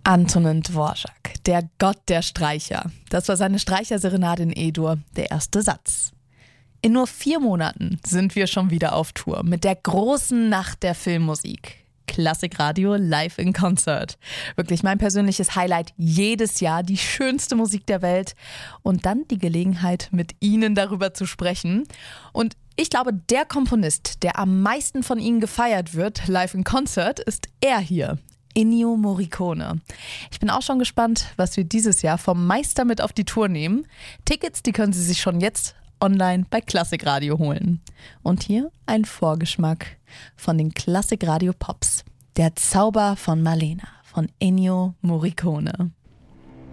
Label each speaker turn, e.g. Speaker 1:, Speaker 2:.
Speaker 1: Antonín Dvořák, der Gott der Streicher. Das war seine Streicherserenade in E-Dur, der erste Satz. In nur 4 Monaten sind wir schon wieder auf Tour mit der großen Nacht der Filmmusik. Klassikradio live in Concert. Wirklich mein persönliches Highlight jedes Jahr, die schönste Musik der Welt. Und dann die Gelegenheit, mit Ihnen darüber zu sprechen. Und ich glaube, der Komponist, der am meisten von Ihnen gefeiert wird, live in Concert, ist er hier. Ennio Morricone. Ich bin auch schon gespannt, was wir dieses Jahr vom Meister mit auf die Tour nehmen. Tickets, die können Sie sich schon jetzt online bei Klassikradio holen. Und hier ein Vorgeschmack von den Klassikradio Pops. Der Zauber von Malena von Ennio Morricone.